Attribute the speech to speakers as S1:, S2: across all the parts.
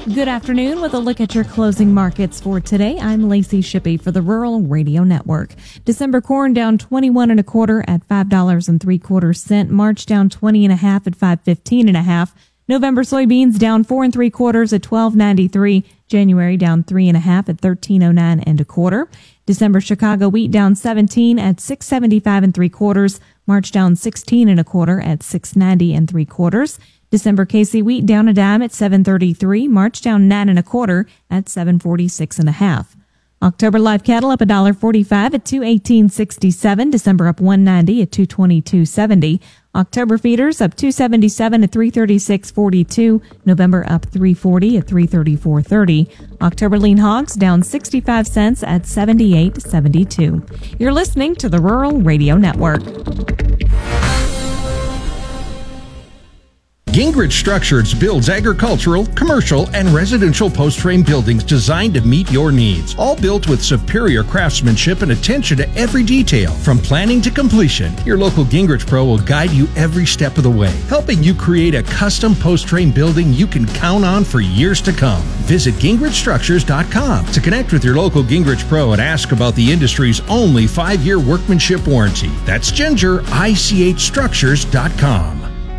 S1: Good afternoon with a look at your closing markets for today. I'm Lacey Shippey for the Rural Radio Network. December corn down 21 1/4 at $5.75. March down 20 1/2 at $5.15 1/2. November soybeans down 4 3/4 at $12.93. January down 3 1/2 at $13.09 1/4. December Chicago wheat down 17 at $6.75 3/4. March down 16 1/4 at $6.90 3/4. December KC wheat down a dime at $7.33. March down 9 1/4 at $7.46 1/2. October live cattle up $1.45 at $218.67. December up $1.90 at $222.70. October feeders up $277 at $336.42. November up $340 at $334.30. October lean hogs down 65 cents at $78.72. You're listening to the Rural Radio Network.
S2: Gingrich Structures builds agricultural, commercial, and residential post-frame buildings designed to meet your needs. All built with superior craftsmanship and attention to every detail. From planning to completion, your local Gingrich Pro will guide you every step of the way, helping you create a custom post-frame building you can count on for years to come. Visit GingrichStructures.com to connect with your local Gingrich Pro and ask about the industry's only 5-year workmanship warranty. That's GingerICHStructures.com.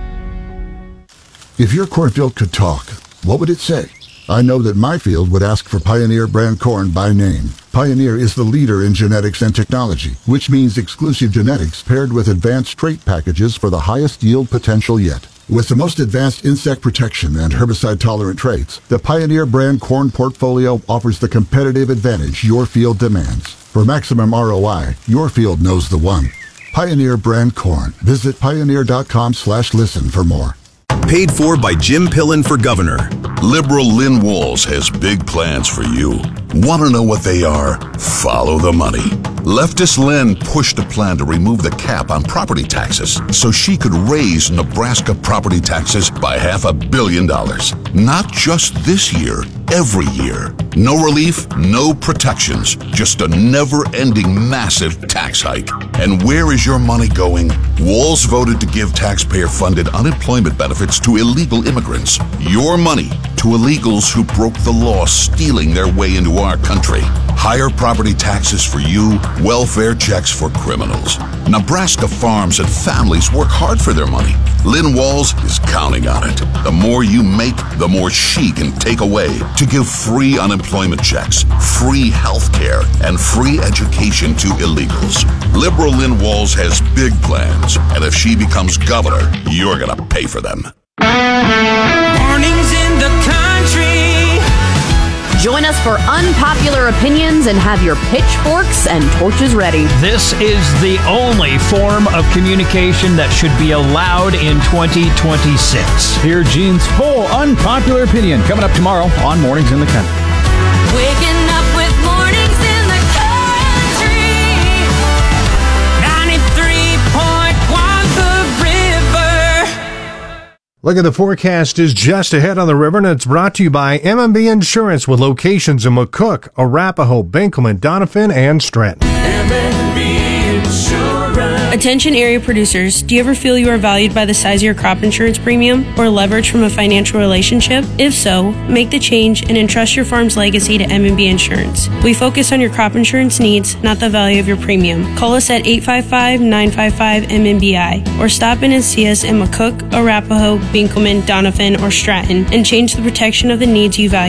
S3: If your cornfield could talk, what would it say? I know that my field would ask for Pioneer brand corn by name. Pioneer is the leader in genetics and technology, which means exclusive genetics paired with advanced trait packages for the highest yield potential yet. With the most advanced insect protection and herbicide-tolerant traits, the Pioneer brand corn portfolio offers the competitive advantage your field demands. For maximum ROI, your field knows the one. Pioneer brand corn. Visit pioneer.com/listen for more.
S4: Paid for by Jim Pillen for governor. Liberal Lynn Walls has big plans for you. Want to know what they are? Follow the money. Leftist Lynn pushed a plan to remove the cap on property taxes so she could raise Nebraska property taxes by $500 million. Not just this year, every year. No relief, no protections, just a never-ending massive tax hike. And where is your money going? Walls voted to give taxpayer-funded unemployment benefits to illegal immigrants. Your money to illegals who broke the law, stealing their way into our country. Higher property taxes for you, welfare checks for criminals. Nebraska farms and families work hard for their money. Lynn Walls is counting on it. The more you make, the more she can take away to give free unemployment checks, free health care, and free education to illegals. Liberal Lynn Walls has big plans, and if she becomes governor, you're going to pay for them.
S5: Mornings in the country.
S6: Join us for unpopular opinions and have your pitchforks and torches ready.
S7: This is the only form of communication that should be allowed in 2026.
S8: Hear Gene's full unpopular opinion coming up tomorrow on Mornings in the Country.
S5: Waking up with Mornings in the country. 93.1 The River.
S9: Look at the forecast is just ahead on the river, and it's brought to you by M&B Insurance with locations in McCook, Arapahoe, Benkelman, Doniphan, and Stratton.
S5: M&B Insurance.
S10: Attention area producers, do you ever feel you are valued by the size of your crop insurance premium or leverage from a financial relationship? If so, make the change and entrust your farm's legacy to M&B Insurance. We focus on your crop insurance needs, not the value of your premium. Call us at 855-955-MNBI or stop in and see us in McCook, Arapahoe, Benkelman, Doniphan, or Stratton and change the protection of the needs you value